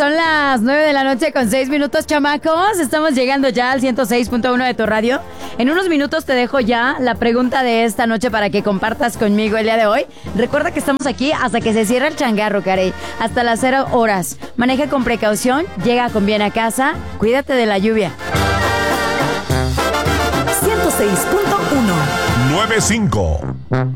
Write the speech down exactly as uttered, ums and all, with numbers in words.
Son las nueve de la noche con seis minutos, chamacos. Estamos llegando ya al ciento seis punto uno de tu radio. En unos minutos te dejo ya la pregunta de esta noche para que compartas conmigo el día de hoy. Recuerda que estamos aquí hasta que se cierre el changarro, Carey. Hasta las cero horas. Maneja con precaución, llega con bien a casa, cuídate de la lluvia. ciento seis punto uno. nueve cinco.